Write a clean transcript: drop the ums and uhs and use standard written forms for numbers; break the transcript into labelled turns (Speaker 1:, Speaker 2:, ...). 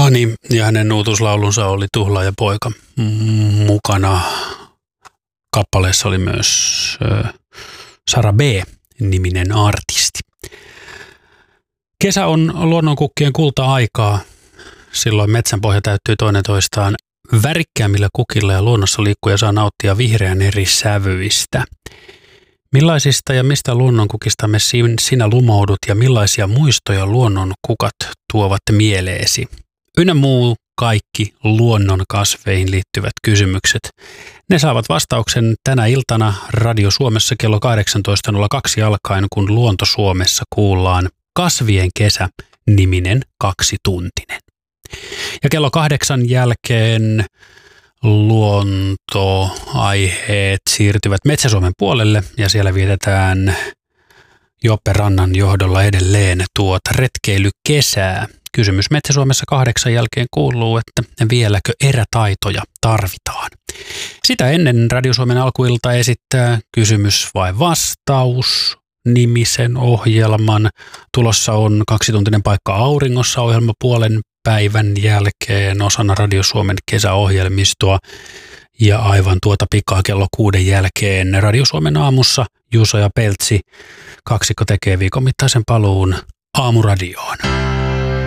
Speaker 1: Ani ja hänen uutuuslaulunsa oli Tuhlaaja poika. Mukana kappaleessa oli myös Sara B-niminen artisti. Kesä on luonnonkukkien kulta-aikaa. Silloin metsänpohja täyttyy toinen toistaan värikkäämmillä kukilla ja luonnossa liikkuja saa nauttia vihreän eri sävyistä. Millaisista ja mistä luonnonkukista me sinä lumoudut ja millaisia muistoja luonnonkukat tuovat mieleesi? Ynnä muu kaikki luonnon kasveihin liittyvät kysymykset. Ne saavat vastauksen tänä iltana Radio Suomessa kello 18.02 alkaen, kun Luonto Suomessa kuullaan Kasvien kesä-niminen 2-tuntinen. Ja kello 8 jälkeen luontoaiheet siirtyvät Metsä-Suomen puolelle ja siellä vietetään Joppe Rannan johdolla edelleen retkeilykesää. Kysymys Metsä-Suomessa 8 jälkeen kuuluu, että vieläkö erätaitoja tarvitaan. Sitä ennen Radio Suomen alkuilta esittää Kysymys vai vastaus -nimisen ohjelman. Tulossa on 2-tuntinen paikka auringossa -ohjelma puolen päivän jälkeen osana Radio Suomen kesäohjelmistoa. Ja aivan tuota pikaa kello 6 jälkeen Radio Suomen aamussa Juuso ja Peltsi kaksikko tekee viikon mittaisen paluun Aamuradioon.